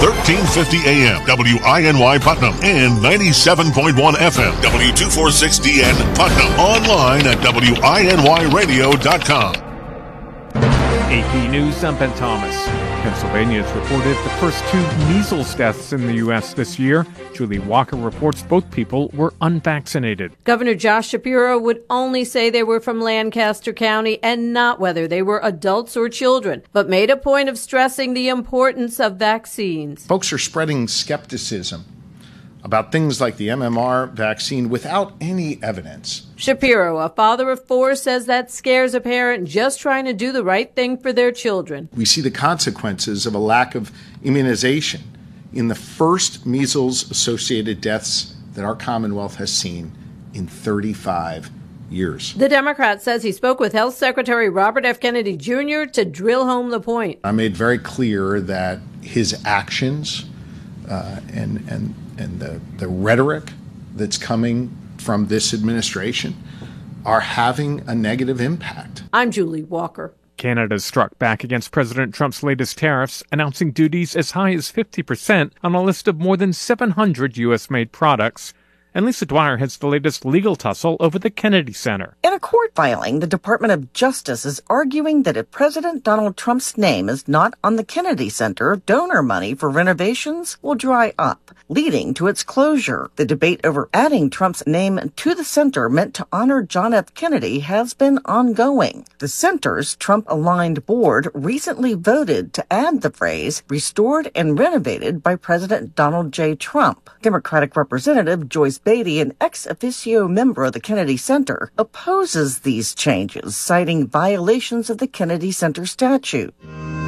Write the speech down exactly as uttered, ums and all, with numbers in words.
thirteen fifty A M, W I N Y Putnam, and ninety-seven point one F M, W two forty-six D N Putnam. Online at W I N Y radio dot com. A P News, I'm Ben Thomas. Pennsylvania has reported the first two measles deaths in the U S this year. Julie Walker reports both people were unvaccinated. Governor Josh Shapiro would only say they were from Lancaster County and not whether they were adults or children, but made a point of stressing the importance of vaccines. Folks are spreading skepticism about things like the M M R vaccine without any evidence. Shapiro, a father of four, says that scares a parent just trying to do the right thing for their children. We see the consequences of a lack of immunization in the first measles-associated deaths that our Commonwealth has seen in thirty-five years. The Democrat says he spoke with Health Secretary Robert F. Kennedy Junior to drill home the point. I made very clear that his actions uh, and and and the, the rhetoric that's coming from this administration are having a negative impact. I'm Julie Walker. Canada struck back against President Trump's latest tariffs, announcing duties as high as fifty percent on a list of more than seven hundred U S-made products. And Lisa Dwyer has the latest legal tussle over the Kennedy Center. In a court filing, the Department of Justice is arguing that if President Donald Trump's name is not on the Kennedy Center, donor money for renovations will dry up, leading to its closure. The debate over adding Trump's name to the center meant to honor John F. Kennedy has been ongoing. The center's Trump-aligned board recently voted to add the phrase restored and renovated by President Donald J. Trump. Democratic Representative Joyce Beatty, an ex officio member of the Kennedy Center, opposes these changes, citing violations of the Kennedy Center statute.